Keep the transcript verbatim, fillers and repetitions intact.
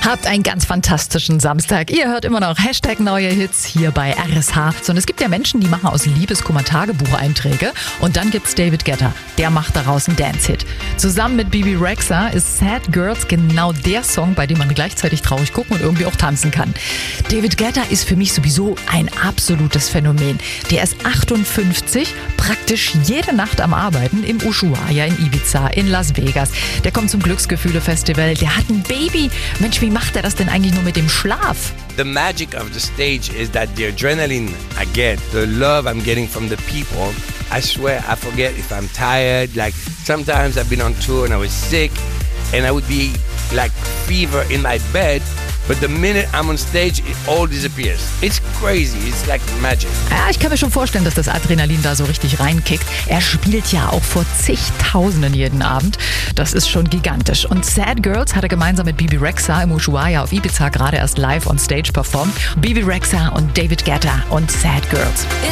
Habt einen ganz fantastischen Samstag. Ihr hört immer noch Hashtag neue Hits hier bei R S H. Und es gibt ja Menschen, die machen aus Liebeskummer Tagebucheinträge. Und dann gibt's David Guetta. Der macht daraus einen Dance-Hit. Zusammen mit Bebe Rexha ist Sad Girls genau der Song, bei dem man gleichzeitig traurig gucken und irgendwie auch tanzen kann. David Guetta ist für mich sowieso ein absolutes Phänomen. Der ist achtundfünfzig, praktisch jede Nacht am Arbeiten im Ushuaia, in Ibiza, in Las Vegas. Der kommt zum Glücksgefühle-Festival. Der hat ein Baby. Mensch, wie macht er das denn eigentlich nur mit dem Schlaf? The magic of the stage is that the adrenaline I get, the love I'm getting from the people, I swear I forget if I'm tired. Like sometimes I've been on tour and I was sick and I would be like fever in my bed. But the minute I'm on stage, it all disappears. It's crazy. It's like magic. Ja, ich kann mir schon vorstellen, dass das Adrenalin da so richtig reinkickt. Er spielt ja auch vor zigtausenden jeden Abend. Das ist schon gigantisch. Und Sad Girls hat er gemeinsam mit Bebe Rexha im Ushuaia auf Ibiza gerade erst live on stage performt. Bebe Rexha und David Guetta und Sad Girls.